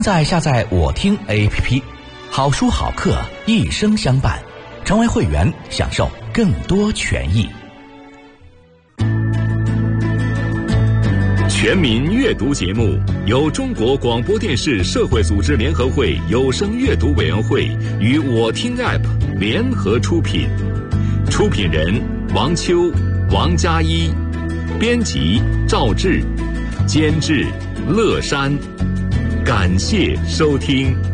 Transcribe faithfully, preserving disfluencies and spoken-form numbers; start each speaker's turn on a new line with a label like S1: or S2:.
S1: 再下载我听 A P P， 好书好课一生相伴，成为会员享受更多权益。
S2: 全民阅读节目由中国广播电视社会组织联合会有声阅读委员会与我听 App 联合出品，出品人王秋、王佳一，编辑赵志，监制乐山。感谢收听。